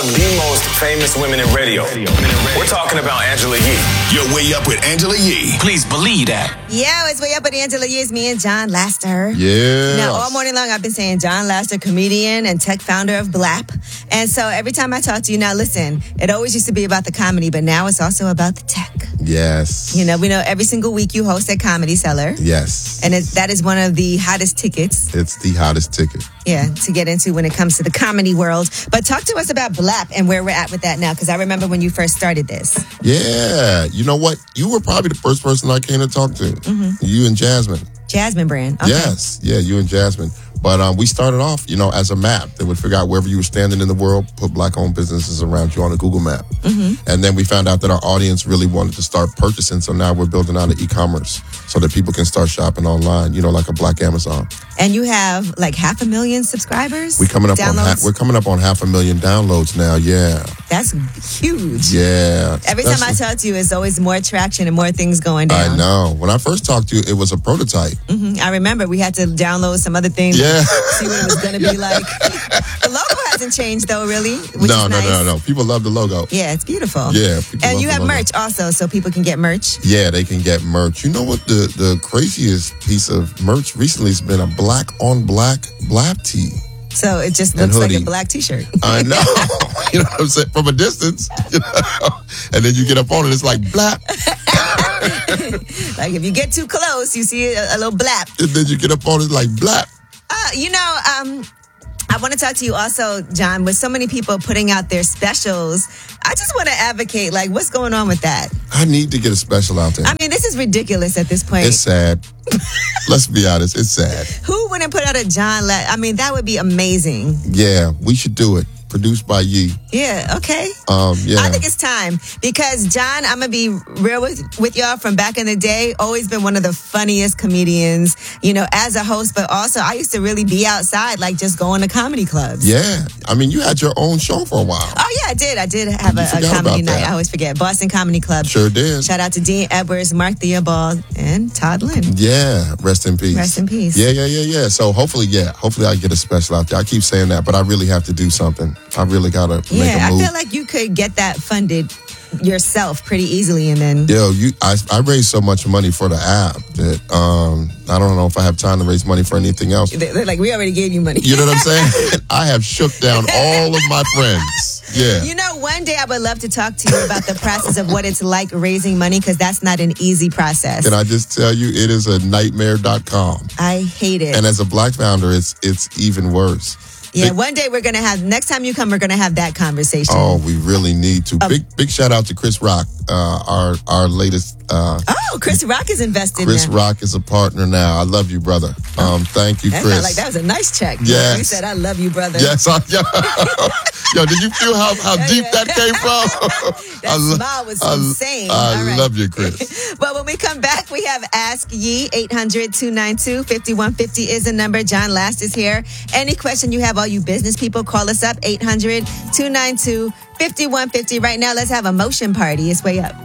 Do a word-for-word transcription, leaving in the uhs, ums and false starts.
of the most famous women in radio. We're talking about Angela Yee. You're Way Up with Angela Yee. Please believe that. Yeah, it's Way Up with Angela Yee. It's me and John Laster. Yeah. Now, all morning long, I've been saying John Laster, comedian and tech founder of Blap. And so every time I talk to you, now listen, it always used to be about the comedy, but now it's also about the tech. Yes. You know, we know every single week you host at Comedy Cellar. Yes. And it, that is one of the hottest tickets. It's the hottest ticket. Yeah, to get into when it comes to the comedy world. But talk to us about Blap and where we're at with that now, because I remember when you first started this. Yeah. You know what? You were probably the first person I came to talk to. Mm-hmm. You and Jasmine. Jasmine brand. Okay. Yes. Yeah, you and Jasmine. But um, we started off, you know, as a map that would figure out wherever you were standing in the world, put black-owned businesses around you on a Google map. Mm-hmm. And then we found out that our audience really wanted to start purchasing. So now we're building out an e-commerce so that people can start shopping online, you know, like a Black Amazon. And you have like half a million subscribers? We coming up on ha- downloads? we're coming up on half a million downloads now. Yeah. That's huge. Yeah. Every time I talk to you, it's always more traction and more things going down. I know. When I first talked to you, it was a prototype. Mm-hmm. I remember we had to download some other things. Yeah. See what it was going to be like. The logo hasn't changed though, really. Which no, is no, nice. no, no. People love the logo. Yeah, it's beautiful. Yeah. And you the have logo. merch also, so people can get merch. Yeah, they can get merch. You know what the, the craziest piece of merch recently has been? A black on black Blap tee. So it just And looks like hoodie. a black t-shirt. I know. You know what I'm saying? From a distance. You know? And then you get up on it, it's like blap. Like if you get too close, you see a, a little blap. And then you get up on it like blap. Uh, you know, um, I want to talk to you also, John, with so many people putting out their specials. I just want to advocate, like, what's going on with that? I need to get a special out there. I mean, this is ridiculous at this point. It's sad. Let's be honest, it's sad. Who wouldn't put out a John La- I mean, that would be amazing. Yeah, we should do it. Produced by Yee. Yeah, okay. Um, yeah. I think it's time because John, I'm going to be real with, with y'all from back in the day, always been one of the funniest comedians, you know, as a host, but also I used to really be outside, like just going to comedy clubs. Yeah. I mean, you had your own show for a while. Oh, yeah, I did. I did have You a, a forgot comedy about night. that. I always forget. Boston Comedy Club. Sure did. Shout out to Dean Edwards, Mark Theobald, and Todd Lynn. Yeah, rest in peace. Rest in peace. Yeah, yeah, yeah, yeah. So hopefully, yeah, hopefully I get a special out there. I keep saying that, but I really have to do something. I really got to make Yeah, a I move. feel like you could get that funded yourself pretty easily and then... Yo, you, I, I raised so much money for the app that um, I don't know if I have time to raise money for anything else. They're like, we already gave you money. You know what I'm saying? I have shook down all of my friends. Yeah. You know, one day I would love to talk to you about the process of what it's like raising money because that's not an easy process. Can I just tell you, it is a nightmare dot com. I hate it. And as a black founder, it's it's even worse. Yeah, Big- one day we're going to have, next time you come, we're going to have that conversation. Oh, we really need to. Um, big big shout out to Chris Rock, uh, our our latest. Uh, Oh, Chris Rock is invested Chris now. Rock is a partner now. I love you, brother. Um, thank you, That Chris. sounded like that was a nice check. Yes. You said, I love you, brother. Yes, I, yo, yo, did you feel how, how deep that came from? That I lo- smile was I, insane. I All right. love you, Chris. Well, when we come back, we have Ask Yee. eight hundred, two nine two, five one five zero is the number. John Last is here. Any question you have, all you business people, call us up. eight hundred, two nine two, five one five zero. Right now, let's have a motion party. It's Way Up.